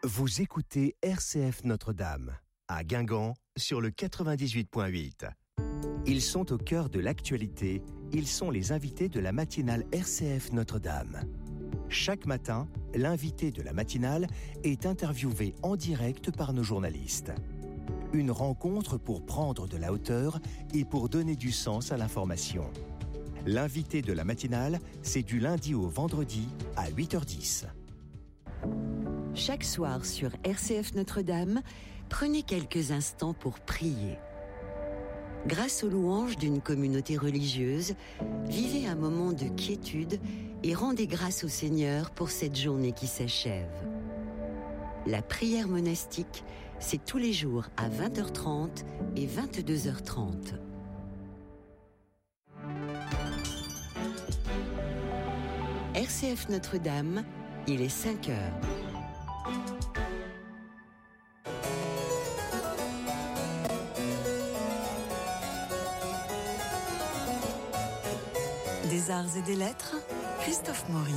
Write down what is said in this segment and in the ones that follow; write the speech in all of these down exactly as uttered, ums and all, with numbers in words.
Vous écoutez R C F Notre-Dame, à Guingamp, sur le quatre-vingt-dix-huit point huit. Ils sont au cœur de l'actualité, ils sont les invités de la matinale R C F Notre-Dame. Chaque matin, l'invité de la matinale est interviewé en direct par nos journalistes. Une rencontre pour prendre de la hauteur et pour donner du sens à l'information. L'invité de la matinale, c'est du lundi au vendredi à huit heures dix. Chaque soir sur R C F Notre-Dame, prenez quelques instants pour prier. Grâce aux louanges d'une communauté religieuse, vivez un moment de quiétude et rendez grâce au Seigneur pour cette journée qui s'achève. La prière monastique, c'est tous les jours à vingt heures trente et vingt-deux heures trente. R C F Notre-Dame, il est cinq heures. Des arts et des lettres, Christophe Maury.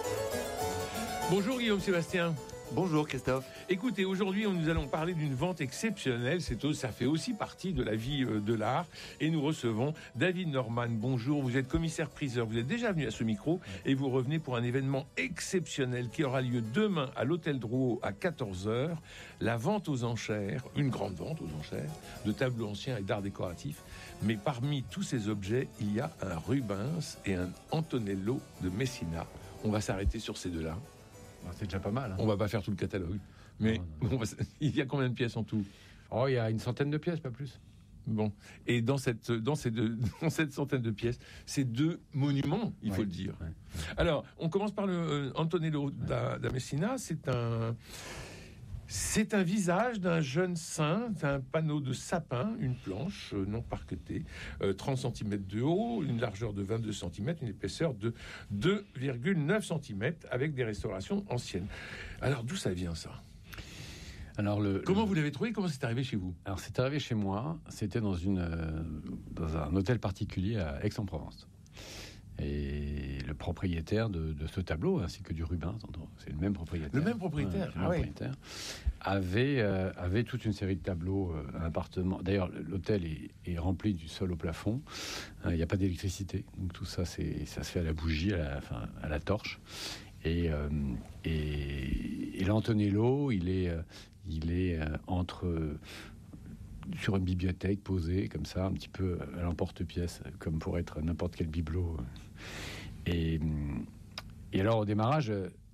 Bonjour Guillaume Sébastien. Bonjour Christophe. Écoutez, aujourd'hui nous allons parler d'une vente exceptionnelle, c'est, ça fait aussi partie de la vie de l'art, et nous recevons David Norman. Bonjour, vous êtes commissaire-priseur, vous êtes déjà venu à ce micro, et vous revenez pour un événement exceptionnel qui aura lieu demain à l'hôtel Drouot à quatorze heures, la vente aux enchères, une grande vente aux enchères, de tableaux anciens et d'art décoratif, mais parmi tous ces objets, il y a un Rubens et un Antonello de Messina. On va s'arrêter sur ces deux-là. C'est déjà pas mal. Hein. On va pas faire tout le catalogue. Mais non, non. On va... il y a combien de pièces en tout ? Oh, il y a une centaine de pièces, pas plus. Bon. Et dans cette, dans ces deux, dans cette centaine de pièces, ces deux monuments, il ouais. faut le dire. Ouais. Alors, on commence par le euh, Antonello da, da Messina. C'est un... C'est un visage d'un jeune saint, un panneau de sapin, une planche euh, non parquetée, euh, trente centimètres de haut, une largeur de vingt-deux centimètres, une épaisseur de deux virgule neuf centimètres, avec des restaurations anciennes. Alors, d'où ça vient, ça ? Alors le, Comment le... vous l'avez trouvé ? Comment c'est arrivé chez vous ? Alors, c'est arrivé chez moi, c'était dans, une, euh, dans un hôtel particulier à Aix-en-Provence. Et le propriétaire de, de ce tableau, ainsi que du Rubens, c'est le même propriétaire. Le même propriétaire, ouais, le même ah propriétaire avait, euh, avait toute une série de tableaux, euh, un appartement. D'ailleurs, l'hôtel est, est rempli du sol au plafond. Il n'y euh, a pas d'électricité, donc tout ça, c'est, ça se fait à la bougie, à la, enfin, à la torche. Et, euh, et, et l'Antonello, il est, euh, il est euh, entre... Euh, sur une bibliothèque posée comme ça, un petit peu à l'emporte-pièce, comme pour être n'importe quel bibelot. Et, et alors au démarrage,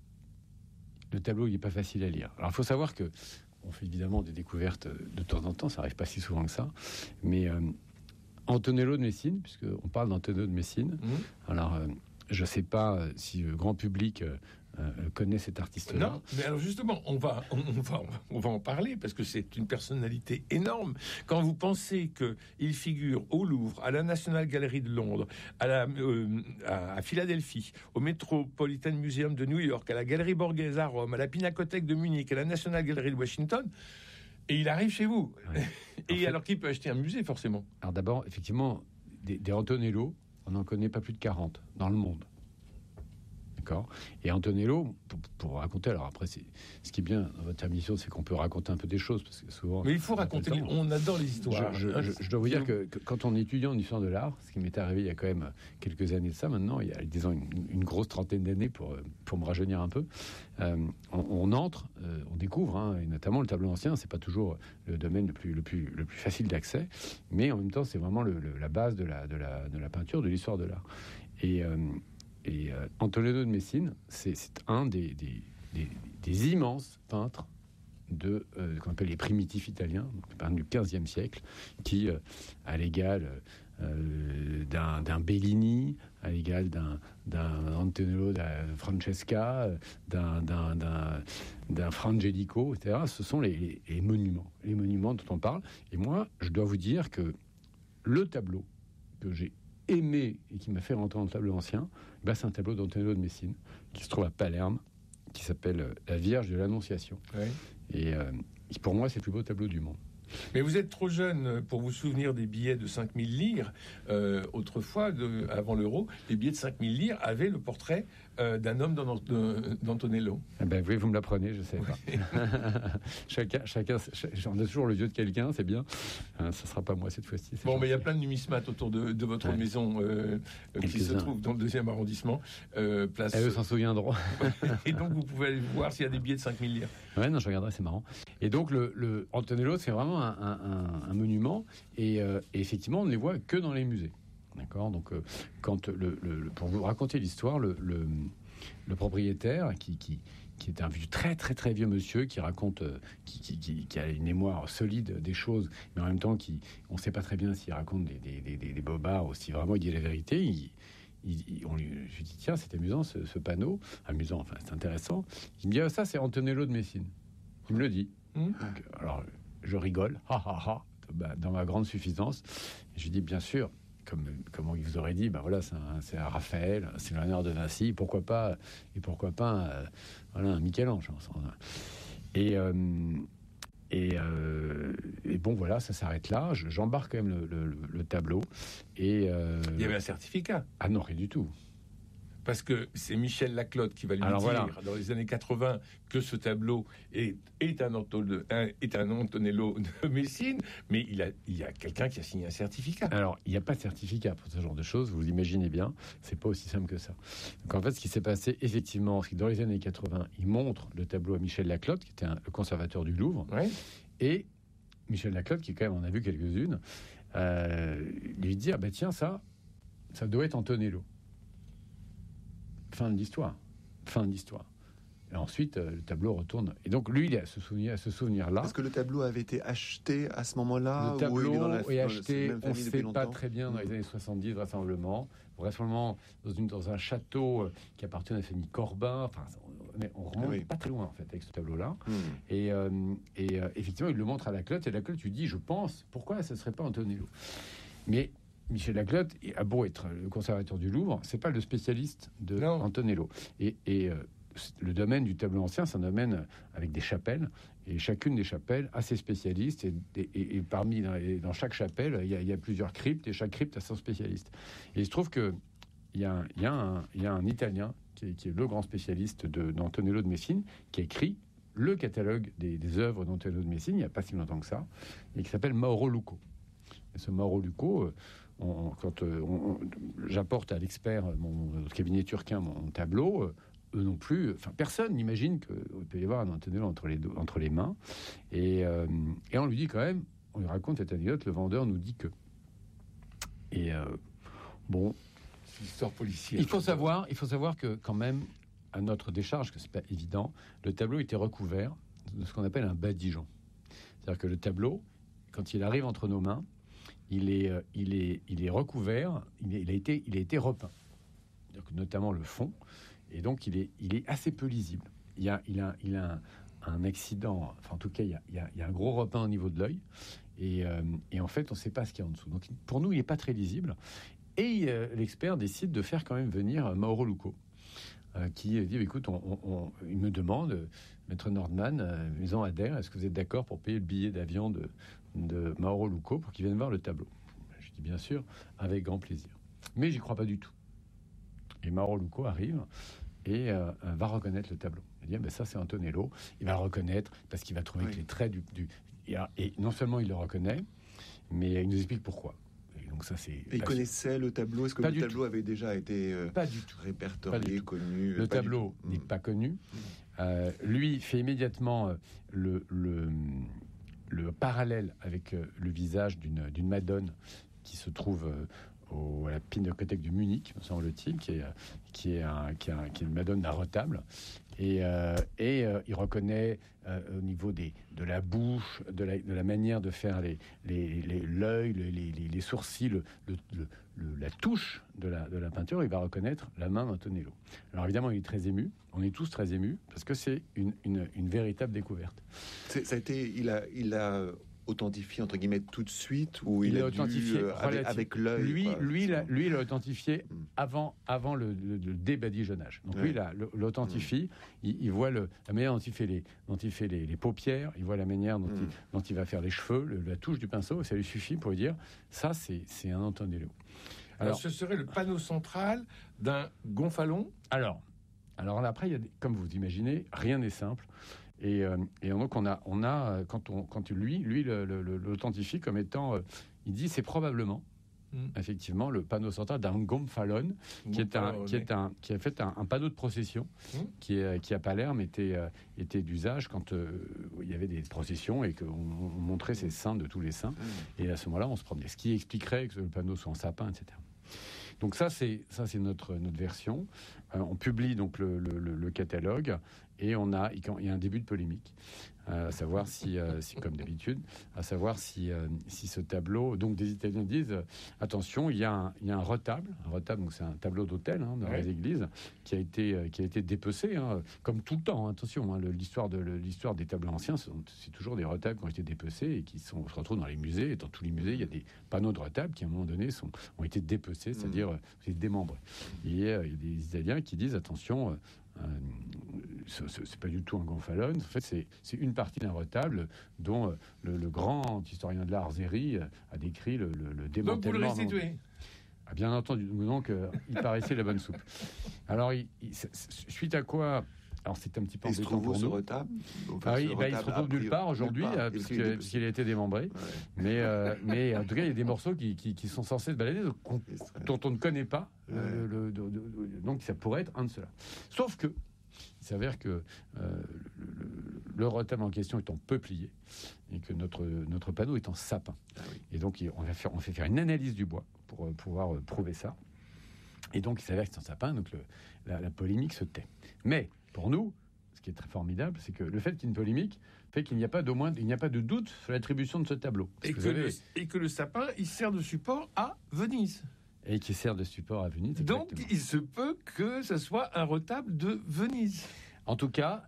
le tableau il n'est pas facile à lire. Alors il faut savoir que on fait évidemment des découvertes de temps en temps, ça n'arrive pas si souvent que ça, mais euh, Antonello de Messine, puisqu'on parle d'Antonello de Messine, mmh. alors euh, je ne sais pas si le grand public euh, euh, connaît cet artiste-là. Non, mais alors justement, on va, on, on, va, on va en parler, parce que c'est une personnalité énorme. Quand vous pensez qu'il figure au Louvre, à la National Gallery de Londres, à, la, euh, à, à Philadelphie, au Metropolitan Museum de New York, à la Galerie Borghese à Rome, à la Pinacothèque de Munich, à la National Gallery de Washington, et il arrive chez vous. Ouais. Et fait, alors qu'il peut acheter un musée, forcément. Alors d'abord, effectivement, des, des Antonello, on n'en connaît pas plus de quarante dans le monde. D'accord. Et Antonello, pour, pour raconter, alors après, c'est, ce qui est bien dans votre émission, c'est qu'on peut raconter un peu des choses, parce que souvent... Mais il faut raconter, les, on adore les histoires. Je, je, je, je dois vous dire que, que quand on est étudiant en histoire de l'art, ce qui m'est arrivé il y a quand même quelques années de ça maintenant, il y a, disons, une, une grosse trentaine d'années pour, pour me rajeunir un peu, euh, on, on entre, euh, on découvre, hein, et notamment le tableau ancien, c'est pas toujours le domaine le plus, le plus, le plus facile d'accès, mais en même temps, c'est vraiment le, le, la base de la, de, la, de la peinture, de l'histoire de l'art. Et... Euh, Et euh, Antonello de Messine, c'est, c'est un des, des, des, des immenses peintres de, euh, qu'on appelle les primitifs italiens, donc peintres du quinzième siècle, qui, euh, à l'égal euh, d'un, d'un Bellini, à l'égal d'un, d'un Antonello da Francesca, d'un, d'un, d'un, d'un Frangelico, et cetera, ce sont les, les, les monuments, les monuments dont on parle. Et moi, je dois vous dire que le tableau que j'ai aimé et qui m'a fait rentrer dans le tableau ancien, ben c'est un tableau d'Antonello de Messine qui se trouve à Palerme, qui s'appelle La Vierge de l'Annonciation. Oui. Et euh, pour moi, c'est le plus beau tableau du monde. Mais vous êtes trop jeune pour vous souvenir des billets de cinq mille lire. Euh, autrefois, de, avant l'euro, les billets de cinq mille lire avaient le portrait euh, d'un homme dans, de, d'Antonello. Eh ben, oui, vous me l'apprenez, je ne sais pas. chacun, chacun, j'en ai toujours le vieux de quelqu'un, c'est bien. Euh, ça ne sera pas moi cette fois-ci. Bon, mais il y a plein de numismates autour de, de votre ouais. maison euh, qui se trouve dans le deuxième arrondissement. Euh, place... Et eux s'en souviendront. Et donc, vous pouvez aller voir s'il y a des billets de cinq mille lire. Ouais, non, je regarderai, c'est marrant. Et donc, le, le Antonello, c'est vraiment un, un, un monument. Et, euh, et effectivement, on ne les voit que dans les musées. D'accord. Donc, euh, quand le, le, pour vous raconter l'histoire, le, le, le propriétaire, qui, qui, qui est un vieux, très très très vieux monsieur, qui raconte, euh, qui, qui, qui, qui a une mémoire solide des choses, mais en même temps, qui, on ne sait pas très bien s'il raconte des, des, des, des bobards ou si vraiment il dit la vérité. Il, il, on lui, je lui dis tiens, c'est amusant ce, ce panneau, amusant, enfin c'est intéressant. Il me dit ah, ça c'est Antonello de Messine. Il me le dit. Mmh. Donc, alors je rigole, ha ha ha, bah, dans ma grande suffisance. Et je lui dis bien sûr. Comme, comme on vous aurait dit, ben voilà, c'est un, c'est un Raphaël, c'est Léonard de Vinci, pourquoi pas, et pourquoi pas, euh, voilà, un Michel-Ange. Et, euh, et, euh, et bon, voilà, ça s'arrête là. Je, j'embarque quand même le, le, le tableau. Et, euh, il y avait un certificat. Ah non, rien du tout. Parce que c'est Michel Laclotte qui va lui Alors dire, voilà. dans les années quatre-vingts, que ce tableau est, est, un, Anto- un, est un Antonello de Messine, mais il, a, il y a quelqu'un qui a signé un certificat. Alors, il n'y a pas de certificat pour ce genre de choses, vous imaginez bien, c'est pas aussi simple que ça. Donc en fait, ce qui s'est passé, effectivement, c'est que dans les années quatre-vingts, il montre le tableau à Michel Laclotte, qui était un, le conservateur du Louvre, ouais. Et Michel Laclotte, qui quand même en a vu quelques-unes, euh, lui dit, ah ben tiens, ça, ça doit être Antonello. Fin de l'histoire. Fin de l'histoire. Et ensuite, euh, le tableau retourne. Et donc, lui, il a ce souvenir, ce souvenir-là. Est-ce que le tableau avait été acheté à ce moment-là? Le tableau ou il est, dans la, est acheté, on ne sait pas longtemps. très bien, dans les années soixante-dix, vraisemblablement. Vraisemblablement, dans, une, dans un château euh, qui appartient à la famille Corbin. Enfin, on, on remonte oui. pas très loin, en fait, avec ce tableau-là. Mm. Et, euh, et euh, effectivement, il le montre à Laclotte. Et Laclotte lui dit, je pense, pourquoi ce ne serait pas Antonello? Mais Michel Laclotte a beau être le conservateur du Louvre, c'est pas le spécialiste de non. Antonello. Et, et euh, le domaine du tableau ancien, c'est un domaine avec des chapelles, et chacune des chapelles a ses spécialistes, et, et, et parmi dans, et dans chaque chapelle, il y, a, il y a plusieurs cryptes, et chaque crypte a son spécialiste. Et il se trouve que il y a un, il y a un, il y a un Italien qui est, qui est le grand spécialiste de, d'Antonello de Messine, qui a écrit le catalogue des, des œuvres d'Antonello de Messine, il n'y a pas si longtemps que ça, et qui s'appelle Mauro Luco. Et ce Mauro Luco, euh, on, quand euh, on, on, j'apporte à l'expert, mon cabinet turquin, mon tableau, euh, eux non plus, enfin personne n'imagine qu'il peut y avoir un Antonello entre les, deux, entre les mains. Et, euh, et on lui dit quand même, on lui raconte cette anecdote, le vendeur nous dit que. Et euh, bon, c'est une histoire policière. Il faut savoir, il faut savoir que quand même, à notre décharge, que c'est pas évident, le tableau était recouvert de ce qu'on appelle un badigeon. C'est-à-dire que le tableau, quand il arrive entre nos mains, il est, euh, il est, il est recouvert, il, est, il a été, il a été repeint, donc notamment le fond, et donc il est, il est assez peu lisible. Il y a, il a, il a un, un accident, enfin en tout cas il y a, il y a, il y a un gros repeint au niveau de l'œil, et, euh, et en fait on ne sait pas ce qu'il y a en dessous. Donc pour nous il n'est pas très lisible, et euh, l'expert décide de faire quand même venir Mauro Luco, euh, qui dit écoute, on, on, on, il me demande, maître Nordman, euh, maison Adair, est-ce que vous êtes d'accord pour payer le billet d'avion de de Mauro Luco pour qu'il vienne voir le tableau? Je dis bien sûr, avec grand plaisir. Mais j'y crois pas du tout. Et Mauro Luco arrive et euh, va reconnaître le tableau. Il dit, ah ben ça c'est Antonello. Il va le reconnaître parce qu'il va trouver oui. que les traits du... du et, et non seulement il le reconnaît, mais il nous explique pourquoi. Et donc ça, c'est et il connaissait le tableau? Est-ce que pas le tableau tout. avait déjà été euh, pas du tout. répertorié, pas du tout. connu? Le tableau n'est mmh. pas connu. Mmh. Euh, lui fait immédiatement euh, le... le le parallèle avec euh, le visage d'une, d'une Madone qui se trouve euh, au, à la Pinacothèque de Munich, me semble-t-il, qui est, qui est, un, qui est, un, qui est une Madone d'un retable. Et, euh, et euh, il reconnaît euh, au niveau des, de la bouche, de la, de la manière de faire les, les, les, l'œil, les, les, les sourcils, le, le, le, la touche de la, de la peinture, il va reconnaître la main d'Antonello. Alors évidemment, il est très ému. On est tous très émus parce que c'est une, une, une véritable découverte. C'est, ça a été, il a, il a authentifié entre guillemets tout de suite, ou il, il a authentifié dû, euh, avec, avec l'œil. Lui, quoi, lui, il a, lui, il a authentifié mm. avant, avant le, le, le débadigeonnage. Donc ouais. lui, il a, l'authentifie. Mm. Il, il voit le, la manière dont il fait les, dont il fait les, les paupières. Il voit la manière dont, mm. il, dont il va faire les cheveux, le, la touche du pinceau. Ça lui suffit pour lui dire ça, c'est, c'est un Antonello. Alors, Alors, ce serait le panneau central d'un gonfalon. Alors. Alors là, après, il y a des, comme vous imaginez, rien n'est simple. Et, euh, et donc, on a, on a quand, on, quand lui, lui le, le, le, l'authentifie comme étant, euh, il dit, c'est probablement, mm. effectivement, le panneau central d'un Gomphallon, qui, est un, qui, est un, qui a fait un, un panneau de procession, mm. qui, est, qui à Palerme était, euh, était d'usage quand euh, il y avait des processions et qu'on on montrait ces saints de tous les saints. Mm. Et à ce moment-là, on se promenait. Ce qui expliquerait que le panneau soit en sapin, et cetera. Donc ça, c'est, ça, c'est notre, notre version. Euh, on publie donc le, le, le catalogue et on a, il y a un début de polémique, euh, à savoir si, euh, si, comme d'habitude, à savoir si, euh, si ce tableau, donc des Italiens disent, euh, attention, il y, a un, il y a un retable, un retable, donc c'est un tableau d'autel hein, dans ouais. les églises, qui a été, euh, qui a été dépecé, hein, comme tout le temps, hein, attention, hein, le, l'histoire, de, le, l'histoire des tableaux anciens, c'est, c'est toujours des retables qui ont été dépecés et qui sont, se retrouvent dans les musées, et dans tous les musées, il y a des panneaux de retables qui, à un moment donné, sont, ont été dépecés, c'est-à-dire mmh. euh, démembrés. Et il y a des Italiens qui disent, attention, euh, Euh, ce, ce, c'est pas du tout un Gomphallon. En fait, c'est, c'est une partie d'un retable dont euh, le, le grand historien de l'art Zeri euh, a décrit le, le, le démantèlement. Donc vous le restituez. Ah, bien entendu. Donc, euh, il paraissait la bonne soupe. Alors, il, il, suite à quoi... Alors, c'est un petit peu embêtant pour nous. Retable enfin, ah oui, bah, il se retrouve nulle part aujourd'hui, part, parce, que, parce qu'il a été démembré. Ouais. Mais, euh, mais en tout cas, il y a des morceaux qui, qui, qui sont censés se balader, donc, dont on ne connaît pas. Ouais. Le, le, le, le, donc, ça pourrait être un de ceux-là. Sauf que, il s'avère que euh, le, le, le retable en question étant peuplier et que notre, notre panneau est en sapin. Ah oui. Et donc, on, va faire, on fait faire une analyse du bois pour euh, pouvoir euh, prouver ça. Et donc, il s'avère que c'est en sapin, donc le, la, la polémique se tait. Mais pour nous, ce qui est très formidable, c'est que le fait qu'il y ait une polémique fait qu'il n'y a pas d'au moins, il n'y a pas de doute sur l'attribution de ce tableau. Et que, avez... le, et que le sapin, il sert de support à Venise. Et qui sert de support à Venise. Donc, exactement. Il se peut que ce soit un retable de Venise. En tout cas,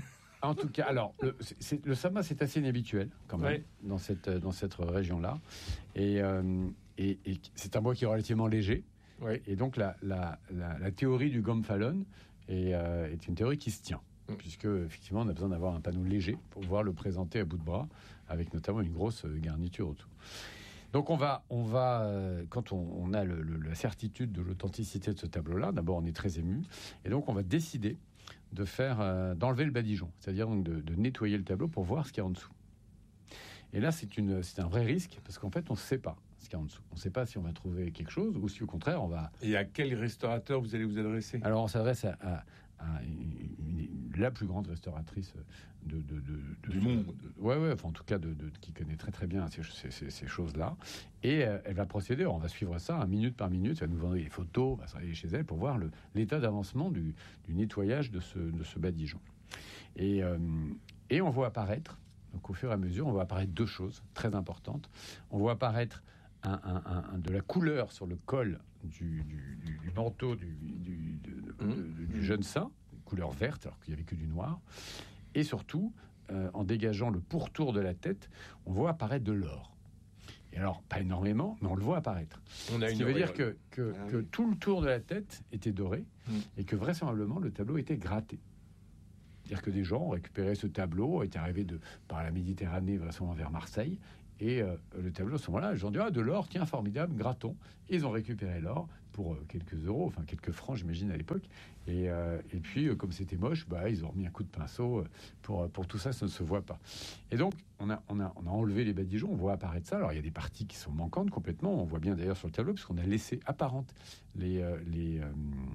en tout cas, alors le, c'est, le sapin, c'est assez inhabituel quand même ouais. dans cette dans cette région-là, et, euh, et, et c'est un bois qui est relativement léger. Ouais. Et donc la la, la la théorie du Gomphallon est, euh, est une théorie qui se tient. Puisque effectivement on a besoin d'avoir un panneau léger pour pouvoir le présenter à bout de bras, avec notamment une grosse garniture autour. Donc on va, on va euh, quand on, on a le, le, la certitude de l'authenticité de ce tableau-là, d'abord on est très ému, et donc on va décider de faire, euh, d'enlever le badigeon, c'est-à-dire donc de, de nettoyer le tableau pour voir ce qu'il y a en dessous. Et là c'est, une, c'est un vrai risque, parce qu'en fait on ne sait pas ce qu'il y a en dessous. On ne sait pas si on va trouver quelque chose, ou si au contraire on va... Et à quel restaurateur vous allez vous adresser ? Alors on s'adresse à... à Une, une, la plus grande restauratrice de, de, de, de du monde. De, ouais, ouais, enfin, en tout cas, de, de, qui connaît très très bien ces, ces, ces, ces choses-là. Et euh, elle va procéder, on va suivre ça, hein, minute par minute, elle va nous vendre des photos, on va s'arrêter chez elle pour voir le, l'état d'avancement du, du nettoyage de ce, de ce badigeon. Et, euh, et on voit apparaître, donc au fur et à mesure, on voit apparaître deux choses très importantes. On voit apparaître Un, un, un, un, de la couleur sur le col du, du, du, du manteau du, du, de, de, de, de, du jeune saint, couleur verte, alors qu'il n'y avait que du noir. Et surtout, euh, en dégageant le pourtour de la tête, on voit apparaître de l'or. Et alors, pas énormément, mais on le voit apparaître. On a Ce qui veut dire que, que, ah, que oui. tout le tour de la tête était doré mmh. et que vraisemblablement, le tableau était gratté. C'est-à-dire que des gens ont récupéré ce tableau, étaient arrivés de, par la Méditerranée, vraisemblablement vers Marseille. Et euh, le tableau, à ce moment-là, ils ont dit « Ah, de l'or, tiens, formidable, grattons ». Ils ont récupéré l'or pour euh, quelques euros, enfin quelques francs, j'imagine, à l'époque. Et, euh, et puis, euh, comme c'était moche, bah, ils ont remis un coup de pinceau pour, pour tout ça, ça ne se voit pas. Et donc, on a, on a, on a enlevé les badigeons, on voit apparaître ça. Alors, il y a des parties qui sont manquantes complètement. On voit bien d'ailleurs sur le tableau, puisqu'on a laissé apparentes les, euh, les, euh,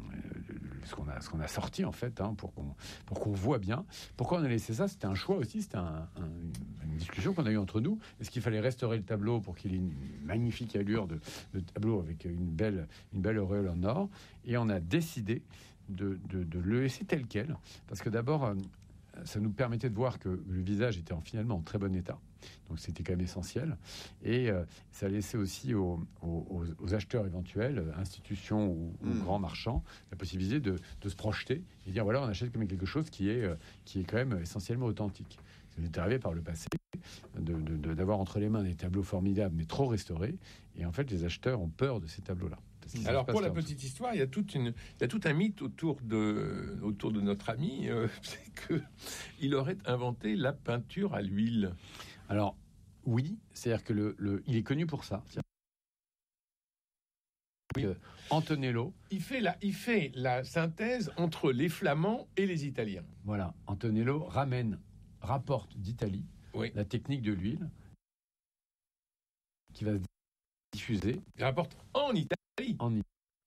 ce, qu'on a, ce qu'on a sorti, en fait, hein, pour, qu'on, pour qu'on voit bien. Pourquoi on a laissé ça ? C'était un choix aussi, c'était un, un, une discussion qu'on a eue entre nous. Est-ce qu'il fallait restaurer le tableau pour qu'il ait une magnifique allure de, de tableau avec une belle, une belle auréole en or ? Et on a décidé de, de, de le laisser tel quel, parce que d'abord, ça nous permettait de voir que le visage était en, finalement en très bon état. Donc c'était quand même essentiel. Et euh, ça laissait aussi aux, aux, aux acheteurs éventuels, institutions ou, mmh. ou grands marchands, la possibilité de, de se projeter et dire voilà, on achète quand même quelque chose qui est, euh, qui est quand même essentiellement authentique. Ça nous est arrivé par le passé de, de, de, d'avoir entre les mains des tableaux formidables mais trop restaurés. Et en fait, les acheteurs ont peur de ces tableaux-là. Alors pour la petite histoire, il y a toute une, il y a tout un mythe autour de, autour de notre ami, euh, c'est que il aurait inventé la peinture à l'huile. Alors oui, c'est-à-dire que le, le, il est connu pour ça. Oui. Antonello. Il fait, la, il fait la synthèse entre les Flamands et les Italiens. Voilà, Antonello ramène, rapporte d'Italie oui. la technique de l'huile qui va se diffuser. Il rapporte en Italie. En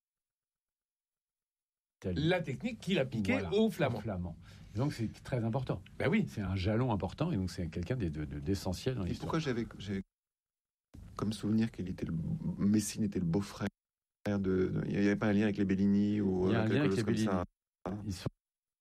Italie. La technique qu'il appliquait voilà, aux Flamands. Aux Flamands. Donc c'est très important. Ben oui. C'est un jalon important et donc c'est quelqu'un d'essentiel dans l'histoire. Pourquoi j'avais, j'avais comme souvenir qu'il était le Messine était le beau-frère de, de. Il n'y avait pas un lien avec les Bellini ou il y a un lien avec les Bellini. Ça. Ils sont.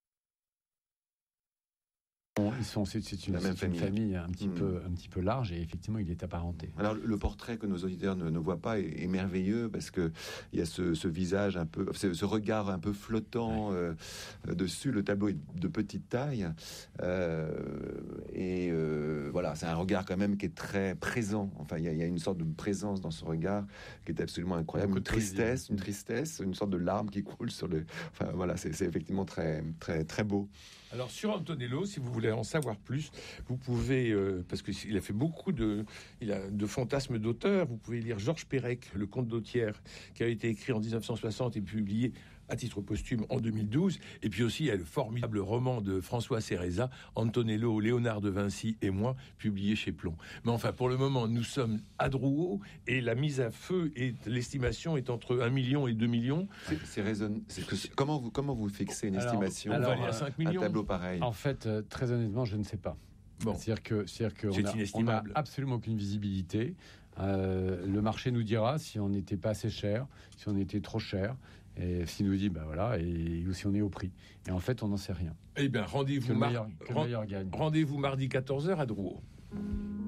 Ils sont, c'est, c'est, une, c'est une famille un petit, mmh. peu, un petit peu large et effectivement il est apparenté. Alors le portrait que nos auditeurs ne, ne voient pas est, est merveilleux parce que il y a ce, ce visage un peu, ce, ce regard un peu flottant ouais. euh, dessus. Le tableau est de petite taille euh, et euh, voilà, c'est un regard quand même qui est très présent. Enfin il y, a, il y a une sorte de présence dans ce regard qui est absolument incroyable. Une tristesse, une tristesse, une sorte de larme qui coule sur le. Enfin voilà, c'est, c'est effectivement très très très beau. Alors sur Antonello, si vous voulez en savoir plus, vous pouvez, euh, parce qu'il a fait beaucoup de, il a de fantasmes d'auteurs, vous pouvez lire Georges Perec, Le Comte d'Autière, qui a été écrit en dix-neuf cent soixante et publié à titre posthume en deux mille douze. Et puis aussi, il y a le formidable roman de François Cereza, Antonello, Léonard de Vinci et moi, publié chez Plon. Mais enfin, pour le moment, nous sommes à Drouot et la mise à feu et l'estimation est entre un million et deux millions. C'est, c'est raisonn... c'est que c'est... Comment, vous, comment vous fixez une alors, estimation alors, on va aller à cinq millions. Un tableau pareil. En fait, euh, très honnêtement, je ne sais pas. Bon. C'est-à-dire que, c'est-à-dire que c'est on n'a absolument aucune visibilité. Euh, le marché nous dira si on n'était pas assez cher, si on était trop cher. Et s'il nous dit, ben voilà, et si on est au prix. Et en fait, on n'en sait rien. Eh bien, rendez-vous, mar... meilleur, Rend... rendez-vous mardi quatorze heures à Drouot.